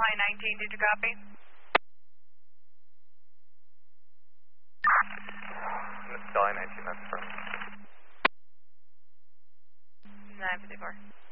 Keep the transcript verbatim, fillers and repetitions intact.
High nineteen, did you copy? Delhi nineteen, that's firm. nine fifty-four.